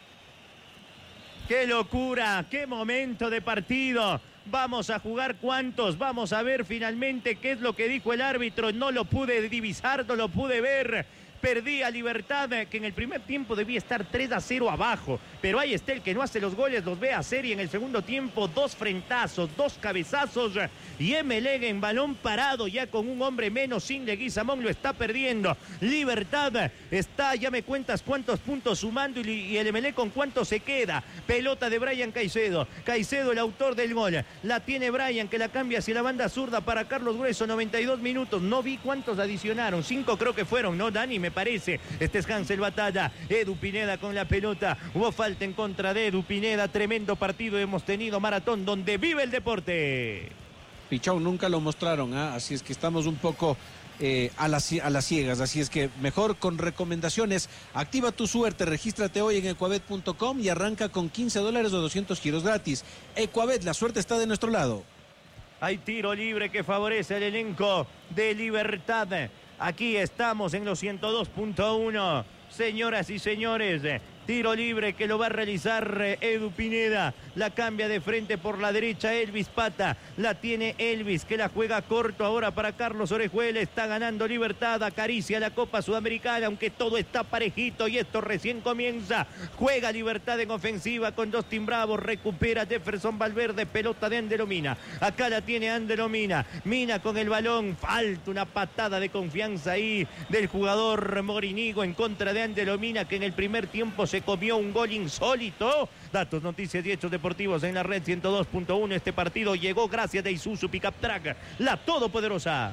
¡Qué locura! ¡Qué momento de partido! Vamos a jugar cuántos, vamos a ver finalmente qué es lo que dijo el árbitro. No lo pude divisar, no lo pude ver. Perdía Libertad, que en el primer tiempo debía estar tres a cero abajo. Pero ahí está el que no hace los goles, los ve hacer. Y en el segundo tiempo, dos frentazos, dos cabezazos. Y Emelec en balón parado, ya con un hombre menos, sin Leguizamón, lo está perdiendo. Libertad está, ya me cuentas cuántos puntos sumando. Y, y el Emelec con cuánto se queda. Pelota de Brian Caicedo. Caicedo, el autor del gol. La tiene Brian, que la cambia hacia la banda zurda para Carlos Grueso. noventa y dos minutos. No vi cuántos adicionaron. Cinco creo que fueron, ¿no, Dani? Me parece. Este es Hansel Batalla. Edu Pineda con la pelota. Hubo falta en contra de Edu Pineda. Tremendo partido hemos tenido, maratón donde vive el deporte. Pichón, nunca lo mostraron, ¿eh? Así es que estamos un poco eh, a, las, a las ciegas. Así es que mejor con recomendaciones. Activa tu suerte. Regístrate hoy en ecuabet punto com y arranca con quince dólares o doscientos giros gratis. Ecuabet, la suerte está de nuestro lado. Hay tiro libre que favorece al elenco de Libertad. Aquí estamos en los ciento dos punto uno. Señoras y señores, tiro libre que lo va a realizar Edu Pineda. La cambia de frente por la derecha Elvis Pata. La tiene Elvis, que la juega corto ahora para Carlos Orejuela. Está ganando Libertad, acaricia la Copa Sudamericana, aunque todo está parejito y esto recién comienza. Juega Libertad en ofensiva con Justin Bravo. Recupera Jefferson Valverde, pelota de Andelo Mina. Acá la tiene Andelo Mina. Mina con el balón. Falta una patada de confianza ahí del jugador Morinigo en contra de Andelo Mina, que en el primer tiempo se comió un gol insólito. Datos, noticias y hechos deportivos en la red ciento dos punto uno. Este partido llegó gracias a Isuzu Pickup Track, la todopoderosa.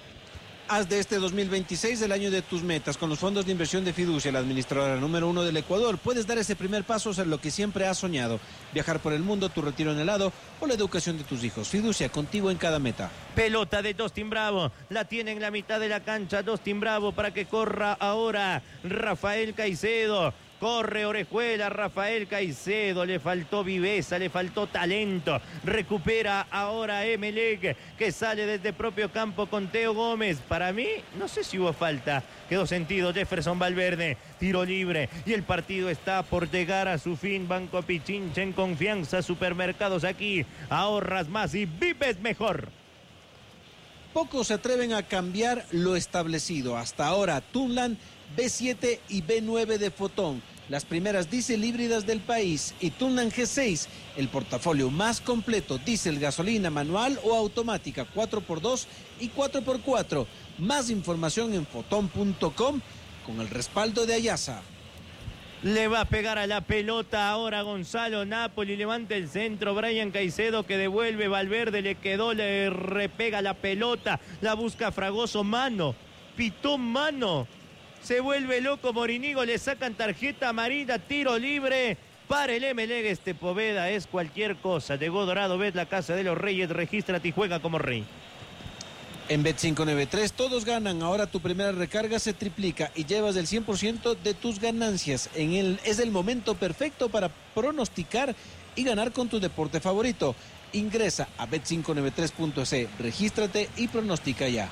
Haz de este dos mil veintiséis el año de tus metas. Con los fondos de inversión de Fiducia, la administradora número uno del Ecuador, puedes dar ese primer paso hacia lo que siempre has soñado. Viajar por el mundo, tu retiro en helado o la educación de tus hijos. Fiducia, contigo en cada meta. Pelota de Justin Bravo. La tiene en la mitad de la cancha Justin Bravo para que corra ahora Rafael Caicedo. Corre Orejuela, Rafael Caicedo, le faltó viveza, le faltó talento. Recupera ahora Emelec, que sale desde propio campo con Teo Gómez. Para mí, no sé si hubo falta. Quedó sentido Jefferson Valverde, tiro libre. Y el partido está por llegar a su fin. Banco Pichincha en confianza, supermercados aquí. Ahorras más y vives mejor. Pocos se atreven a cambiar lo establecido. Hasta ahora, Tunland, B siete y B nueve de Fotón, las primeras diésel híbridas del país, y Tunland G seis, el portafolio más completo, diésel, gasolina, manual o automática, cuatro por dos y cuatro por cuatro. Más información en fotón punto com con el respaldo de Ayasa. Le va a pegar a la pelota ahora Gonzalo Napoli, levanta el centro, Brian Caicedo que devuelve, Valverde le quedó, le repega la pelota, la busca Fragoso, mano, pitó mano. Se vuelve loco Morinigo, le sacan tarjeta amarilla, tiro libre para el Emelec. Este Poveda es cualquier cosa. Llegó Dorado, ves la casa de los Reyes, regístrate y juega como rey. En Bet cinco nueve tres todos ganan. Ahora tu primera recarga se triplica y llevas el cien por ciento de tus ganancias. En el, es el momento perfecto para pronosticar y ganar con tu deporte favorito. Ingresa a bet cinco nueve tres punto es, regístrate y pronostica ya.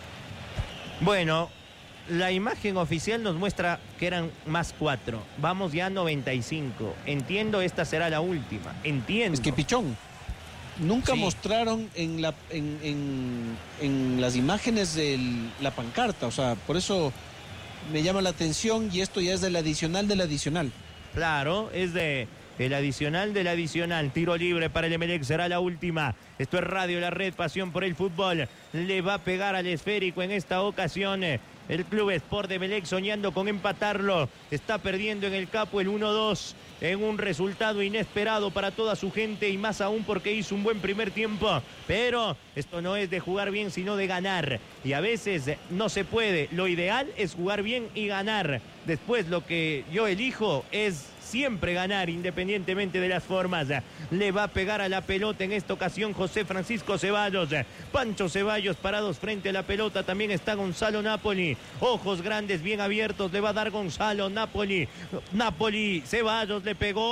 Bueno, la imagen oficial nos muestra que eran más cuatro. Vamos ya a noventa y cinco. Entiendo, esta será la última. Entiendo. Es que Pichón, nunca Sí. mostraron en, la, en, en, en las imágenes de la pancarta. O sea, por eso me llama la atención y esto ya es del adicional del adicional. Claro, es de el adicional del adicional. Tiro libre para el Emelec, será la última. Esto es Radio La Red, pasión por el fútbol. Le va a pegar al esférico en esta ocasión el Club Sport de Emelec, soñando con empatarlo. Está perdiendo en el Capo el uno dos en un resultado inesperado para toda su gente y más aún porque hizo un buen primer tiempo. Pero esto no es de jugar bien, sino de ganar. Y a veces no se puede. Lo ideal es jugar bien y ganar. Después lo que yo elijo es siempre ganar, independientemente de las formas. Le va a pegar a la pelota en esta ocasión José Francisco Ceballos. Pancho Ceballos parados frente a la pelota. También está Gonzalo Napoli. Ojos grandes, bien abiertos. Le va a dar Gonzalo Napoli. Napoli, Ceballos le pegó.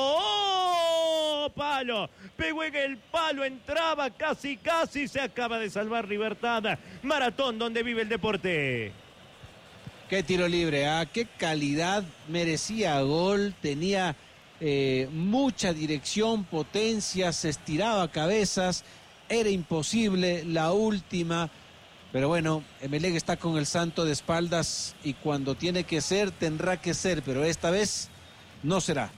¡Oh! Palo. Pegó en el palo. Entraba casi, casi. Se acaba de salvar Libertad. Maratón donde vive el deporte. Qué tiro libre, ¿ah? Qué calidad, merecía gol, tenía eh, mucha dirección, potencia, se estiraba cabezas, era imposible. La última, Pero bueno, Emelec está con el santo de espaldas y cuando tiene que ser, tendrá que ser, pero esta vez no será.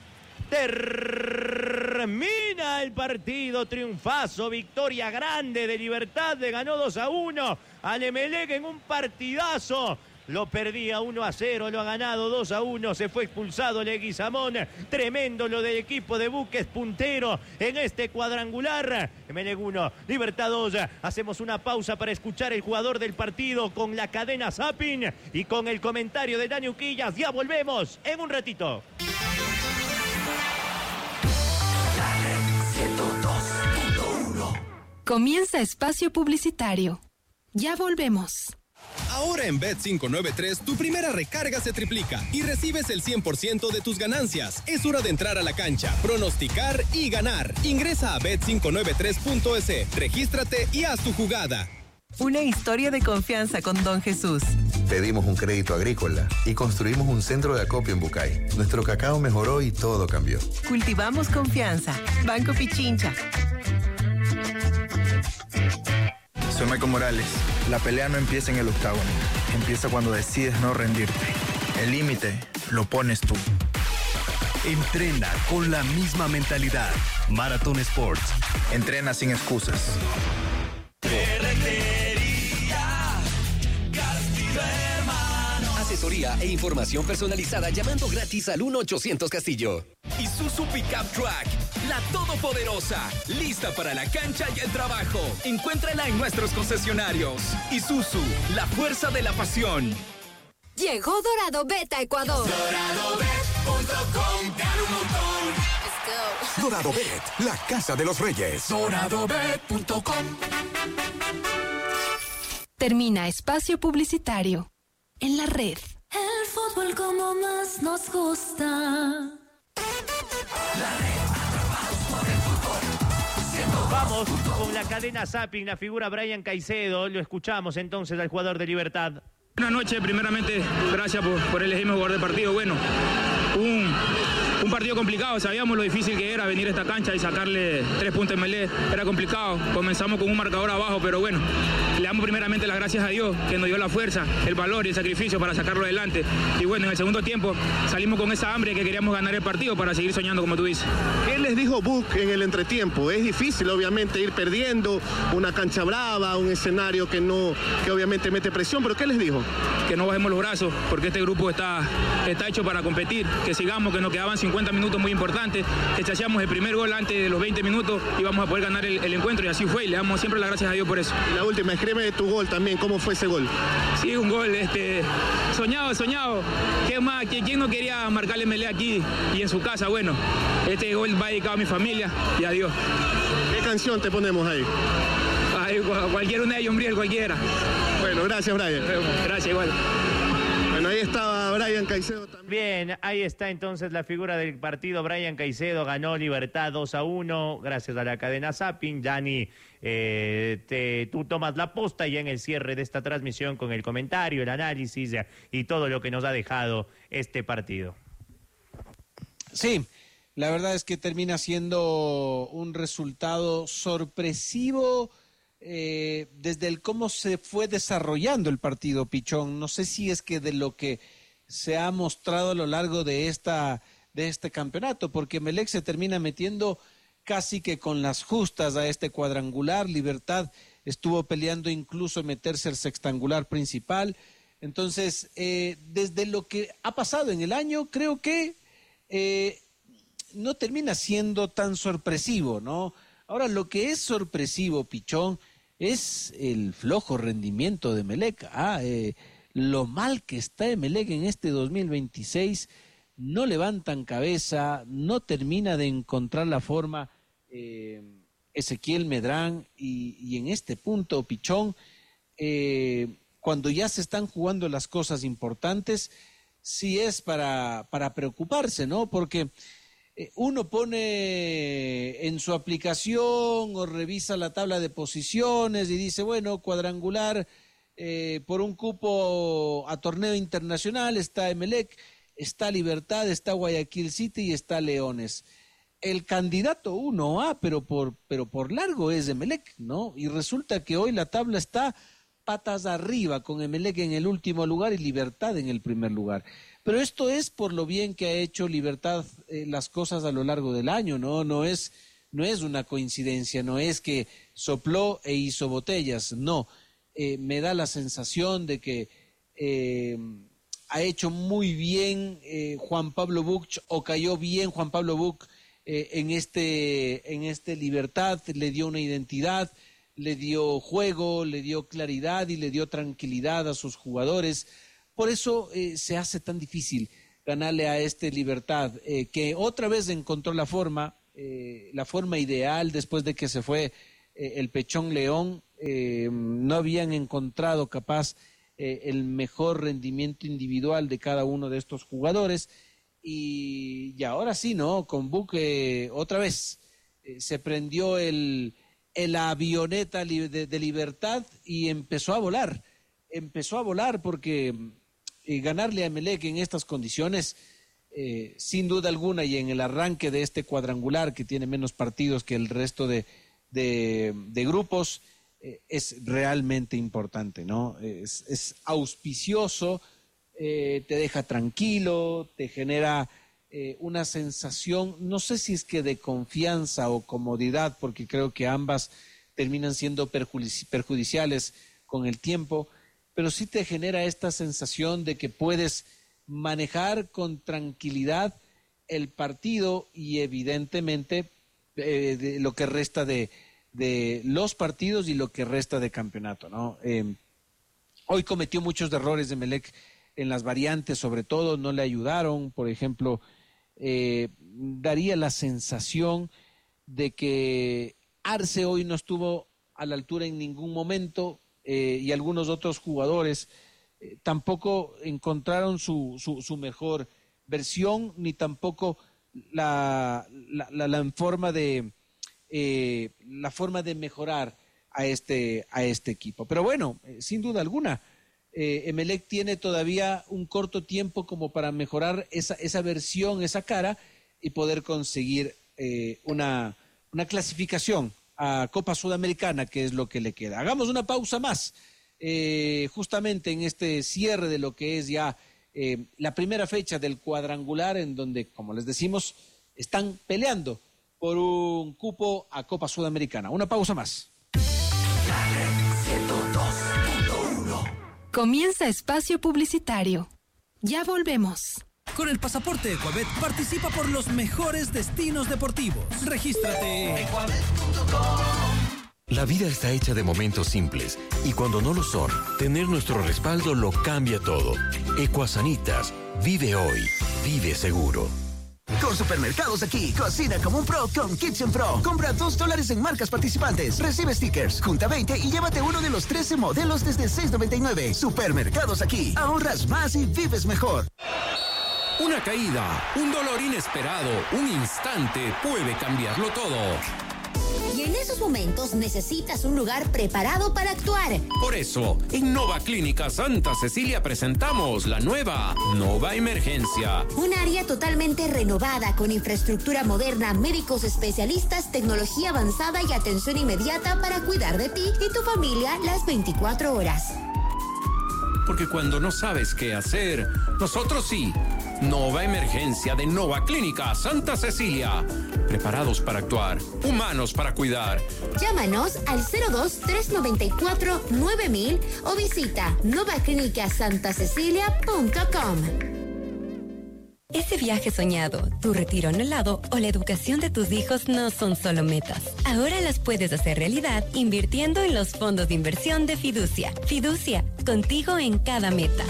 Termina el partido, triunfazo, victoria grande de Libertad, le ganó dos a uno al Emelec en un partidazo. Lo perdía uno a cero, lo ha ganado dos a uno, se fue expulsado Leguizamón. Tremendo lo del equipo de Buques, puntero en este cuadrangular. Emelec uno, Libertad dos. Hacemos una pausa para escuchar el jugador del partido con la cadena Zapping y con el comentario de Dani Uquillas. Ya volvemos en un ratito. Comienza espacio publicitario. Ya volvemos. Ahora en Bet cinco nueve tres, tu primera recarga se triplica y recibes el cien por ciento de tus ganancias. Es hora de entrar a la cancha, pronosticar y ganar. Ingresa a bet cinco nueve tres punto es, regístrate y haz tu jugada. Una historia de confianza con Don Jesús. Pedimos un crédito agrícola y construimos un centro de acopio en Bucay. Nuestro cacao mejoró y todo cambió. Cultivamos confianza. Banco Pichincha. Soy Michael Morales. La pelea no empieza en el octágono. Empieza cuando decides no rendirte. El límite lo pones tú. Entrena con la misma mentalidad. Maratón Sports. Entrena sin excusas. Asesoría e información personalizada llamando gratis al uno ochocientos Castillo. Isuzu Pickup Truck, la todopoderosa, lista para la cancha y el trabajo. Encuéntrala en nuestros concesionarios. Isuzu, la fuerza de la pasión. Llegó Dorado Bet a Ecuador. Dorado Bet punto com, gana un montón. Let's go. Dorado Bet, la casa de los reyes. Dorado Bet punto com. Termina espacio publicitario. En la red. El fútbol como más nos gusta. La red, atrapados por el fútbol. Vamos con la cadena Zapping, la figura Brian Caicedo. Lo escuchamos entonces al jugador de Libertad. Buenas noches, primeramente, gracias por, por elegirme jugador de partido. Bueno, un, un partido complicado, sabíamos lo difícil que era venir a esta cancha y sacarle tres puntos en Melé. Era complicado, comenzamos con un marcador abajo, pero bueno, le damos primeramente las gracias a Dios que nos dio la fuerza, el valor y el sacrificio para sacarlo adelante. Y bueno, en el segundo tiempo salimos con esa hambre que queríamos ganar el partido para seguir soñando, como tú dices. ¿Qué les dijo Buc en el entretiempo? Es difícil, obviamente, ir perdiendo, una cancha brava, un escenario que no, que obviamente mete presión, pero ¿qué les dijo? Que no bajemos los brazos, porque este grupo está, está hecho para competir, que sigamos, que nos quedaban cincuenta minutos muy importantes, que si hacíamos el primer gol antes de los veinte minutos íbamos a poder ganar el, el encuentro, y así fue, y le damos siempre las gracias a Dios por eso. Y la última, escríbeme de tu gol también, ¿cómo fue ese gol? Sí, un gol este, soñado, soñado. ¿Qué más? ¿Quién no quería marcarle Melé aquí y en su casa? Bueno, este gol va dedicado a mi familia y a Dios. ¿Qué canción te ponemos ahí? Ay, cualquiera, una de Yombriel, cualquiera. Bueno, gracias, Brian. Gracias, igual. Bueno, ahí estaba Brian Caicedo también. Bien, ahí está entonces la figura del partido. Brian Caicedo ganó Libertad dos a uno gracias a la cadena Zapping. Dani, eh, te, tú tomas la posta ya en el cierre de esta transmisión con el comentario, el análisis y todo lo que nos ha dejado este partido. Sí, la verdad es que termina siendo un resultado sorpresivo. Eh, desde el cómo se fue desarrollando el partido, Pichón. No sé si es que de lo que se ha mostrado a lo largo de esta de este campeonato, porque Melec se termina metiendo casi que con las justas a este cuadrangular. Libertad estuvo peleando incluso meterse al sextangular principal. Entonces, eh, desde lo que ha pasado en el año, creo que eh, no termina siendo tan sorpresivo, ¿no? Ahora, lo que es sorpresivo, Pichón, es el flojo rendimiento de Melec. Ah, eh, lo mal que está Melec en este dos mil veintiséis, no levantan cabeza, no termina de encontrar la forma eh, Ezequiel Medrán, y, y en este punto, Pichón, eh, cuando ya se están jugando las cosas importantes, sí es para, para preocuparse, ¿no? Porque uno pone en su aplicación o revisa la tabla de posiciones y dice, bueno, cuadrangular eh, por un cupo a torneo internacional está Emelec, está Libertad, está Guayaquil City y está Leones. El candidato uno A, pero por, pero por largo es Emelec, ¿no? Y resulta que hoy la tabla está patas arriba, con Emelec en el último lugar y Libertad en el primer lugar. Pero esto es por lo bien que ha hecho Libertad eh, las cosas a lo largo del año, ¿no? No es, no es una coincidencia, no es que sopló e hizo botellas, no. Eh, me da la sensación de que eh, ha hecho muy bien eh, Juan Pablo Buch, o cayó bien Juan Pablo Buch eh, en este, en este Libertad, le dio una identidad, le dio juego, le dio claridad y le dio tranquilidad a sus jugadores. Por eso eh, se hace tan difícil ganarle a este Libertad, eh, que otra vez encontró la forma, eh, la forma ideal después de que se fue eh, el Pechón León. Eh, no habían encontrado capaz eh, el mejor rendimiento individual de cada uno de estos jugadores y, y ahora sí, ¿no? Con Buque eh, otra vez eh, se prendió el, el avioneta li- de, de Libertad y empezó a volar, empezó a volar porque eh, ganarle a Emelec en estas condiciones, eh, sin duda alguna, y en el arranque de este cuadrangular que tiene menos partidos que el resto de, de, de grupos, Eh, es realmente importante, ¿no? Es, es auspicioso, eh, te deja tranquilo, te genera eh, una sensación, no sé si es que de confianza o comodidad, porque creo que ambas terminan siendo perjudici- perjudiciales con el tiempo, pero sí te genera esta sensación de que puedes manejar con tranquilidad el partido y evidentemente eh, de lo que resta de de los partidos y lo que resta de campeonato, ¿no? Eh, hoy cometió muchos errores de Emelec en las variantes, sobre todo, no le ayudaron. Por ejemplo, eh, daría la sensación de que Arce hoy no estuvo a la altura en ningún momento eh, y algunos otros jugadores eh, tampoco encontraron su, su, su mejor versión, ni tampoco la, la, la, la forma de Eh, la forma de mejorar a este, a este equipo. Pero bueno, eh, sin duda alguna, eh, Emelec tiene todavía un corto tiempo como para mejorar esa, esa versión, esa cara, y poder conseguir eh, una, una clasificación a Copa Sudamericana, que es lo que le queda. Hagamos una pausa más, eh, justamente en este cierre de lo que es ya eh, la primera fecha del cuadrangular, en donde, como les decimos, están peleando por un cupo a Copa Sudamericana. Una pausa más. Comienza espacio publicitario. Ya volvemos. Con el pasaporte Ecuabet participa por los mejores destinos deportivos. Regístrate. La vida está hecha de momentos simples y cuando no lo son, tener nuestro respaldo lo cambia todo. Ecuasanitas, vive hoy, vive seguro. Con Supermercados Aquí, cocina como un pro con Kitchen Pro. Compra dos dólares en marcas participantes. Recibe stickers, junta veinte y llévate uno de los trece modelos desde seis noventa y nueve. Supermercados Aquí, ahorras más y vives mejor. Una caída, un dolor inesperado, un instante puede cambiarlo todo. Y en esos momentos necesitas un lugar preparado para actuar. Por eso, en Nova Clínica Santa Cecilia presentamos la nueva Nova Emergencia. Un área totalmente renovada con infraestructura moderna, médicos especialistas, tecnología avanzada y atención inmediata para cuidar de ti y tu familia las veinticuatro horas. Porque cuando no sabes qué hacer, nosotros sí. Nova Emergencia de Nova Clínica Santa Cecilia. Preparados para actuar, humanos para cuidar. Llámanos al cero dos tres nueve cuatro nueve mil o visita nova clínica santa cecilia punto com. Ese viaje soñado, tu retiro anhelado o la educación de tus hijos no son solo metas. Ahora las puedes hacer realidad invirtiendo en los fondos de inversión de Fiducia. Fiducia, contigo en cada meta.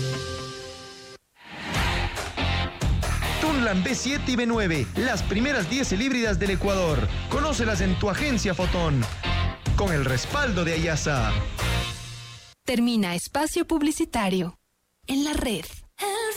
Tunlan B siete y B nueve, las primeras diésel híbridas del Ecuador. Conócelas en tu agencia Fotón. Con el respaldo de Ayasa. Termina espacio publicitario. En la red.